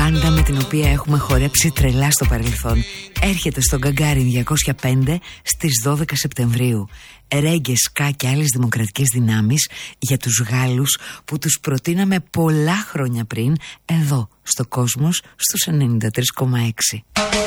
μπάντα με την οποία έχουμε χορέψει τρελά στο παρελθόν έρχεται στον Γκαγκάριν 205 στις 12 Σεπτεμβρίου. Ρέγγε, ska και άλλες δημοκρατικές δυνάμεις για τους Γάλλους που τους προτείναμε πολλά χρόνια πριν εδώ στο Κόσμος στους 93,6.